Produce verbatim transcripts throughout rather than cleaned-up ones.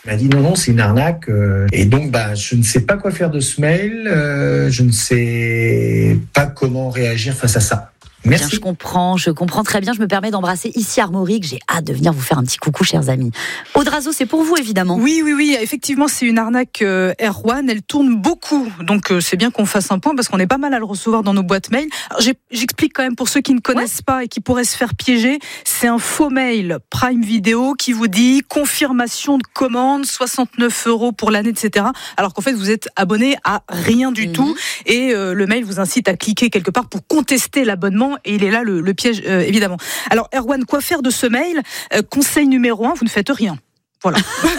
Il m'a dit non, non, c'est une arnaque. Euh, et donc, bah, je ne sais pas quoi faire de ce mail. Euh, je ne sais pas comment réagir face à ça. Merci. Bien, je comprends, je comprends très bien. Je me permets d'embrasser ici Armorique. J'ai hâte de venir vous faire un petit coucou, chers amis. Audrazo, c'est pour vous, évidemment. Oui, oui, oui. Effectivement, c'est une arnaque euh, Erwan. Elle tourne beaucoup. Donc, euh, c'est bien qu'on fasse un point parce qu'on est pas mal à le recevoir dans nos boîtes mail. Alors, j'ai, j'explique quand même pour ceux qui ne connaissent ouais. pas et qui pourraient se faire piéger. C'est un faux mail Prime Video qui vous dit confirmation de commande, soixante-neuf euros pour l'année, et cetera. Alors qu'en fait, vous êtes abonné à rien du mmh. tout. Et euh, le mail vous incite à cliquer quelque part pour contester l'abonnement. Et il est là le, le piège, euh, évidemment. Alors, Erwan, quoi faire de ce mail ? euh, Conseil numéro un, vous ne faites rien. Voilà.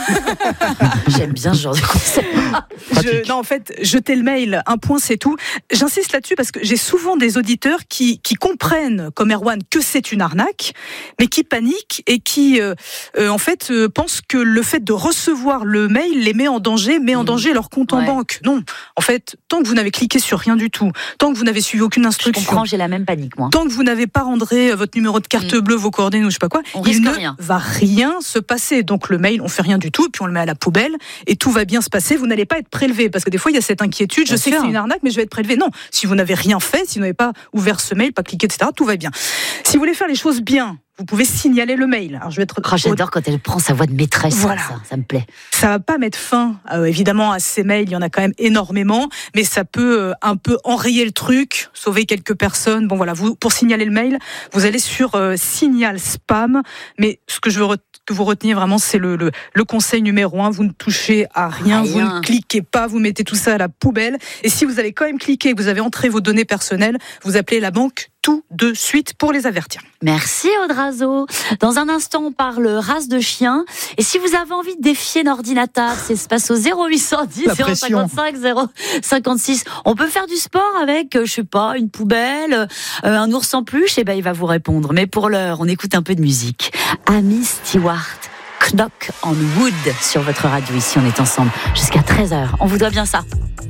J'aime bien ce genre de conseil. Je, non, en fait, jetez le mail, un point, c'est tout. J'insiste là-dessus parce que j'ai souvent des auditeurs qui, qui comprennent, comme Erwan, que c'est une arnaque, mais qui paniquent et qui, euh, euh, en fait, euh, pensent que le fait de recevoir le mail les met en danger, met en danger leur compte ouais. en banque. Non, en fait, tant que vous n'avez cliqué sur rien du tout, tant que vous n'avez suivi aucune instruction, je comprends, j'ai la même panique, moi. Tant que vous n'avez pas rentré votre numéro de carte mmh. bleue, vos coordonnées ou je sais pas quoi, on il ne rien. va rien se passer. Donc le mail, on fait rien du tout, et puis on le met à la poubelle, et tout va bien se passer. Vous n'allez pas être prélevé, parce que des fois il y a cette inquiétude. Bien je sais sûr. que c'est une arnaque, mais je vais être prélevé. Non, si vous n'avez rien fait, si vous n'avez pas ouvert ce mail, pas cliqué, et cetera, tout va bien. Si vous voulez faire les choses bien, vous pouvez signaler le mail. Alors je vais être. Oh, j'adore quand elle prend sa voix de maîtresse. Voilà, ça, ça me plaît. Ça va pas mettre fin, euh, évidemment, à ces mails. Il y en a quand même énormément, mais ça peut euh, un peu enrayer le truc, sauver quelques personnes. Bon voilà, vous pour signaler le mail, vous allez sur euh, signal spam. Mais ce que je veux re- que vous reteniez vraiment, c'est le, le le conseil numéro un. Vous ne touchez à rien, rien, vous ne cliquez pas, vous mettez tout ça à la poubelle. Et si vous avez quand même cliqué, que vous avez entré vos données personnelles, vous appelez la banque tout de suite pour les avertir. Merci Audrazo. Dans un instant, on parle race de chien. Et si vous avez envie de défier l'ordinateur, ça se passe au zéro huit cent dix zéro cinquante-cinq zéro cinquante-six. On peut faire du sport avec, je sais pas, une poubelle, euh, un ours en peluche, et ben il va vous répondre. Mais pour l'heure, on écoute un peu de musique. Amy Stewart, Knock on Wood sur votre radio. Ici, on est ensemble jusqu'à treize heures. On vous doit bien ça.